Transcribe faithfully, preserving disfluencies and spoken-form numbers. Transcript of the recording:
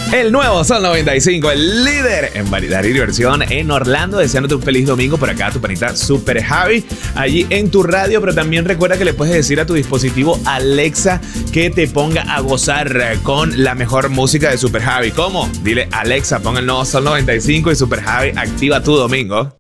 El nuevo Sol noventa y cinco, el líder en variedad y diversión en Orlando. Deseándote un feliz domingo por acá, tu panita Super Javi, allí en tu radio. Pero también recuerda que le puedes decir a tu dispositivo Alexa que te ponga a gozar con la mejor música de Super Javi. ¿Cómo? Dile: Alexa, pon el nuevo Sol noventa y cinco y Super Javi activa tu domingo.